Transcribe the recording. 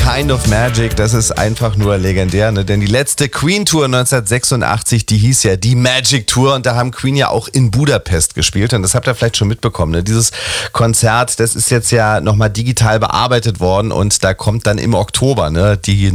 Kind of Magic, das ist einfach nur legendär, ne? Denn die letzte Queen-Tour 1986, die hieß ja die Magic Tour und da haben Queen ja auch in Budapest gespielt und das habt ihr vielleicht schon mitbekommen, ne? Dieses Konzert, das ist jetzt ja nochmal digital bearbeitet worden und da kommt dann im Oktober, ne, die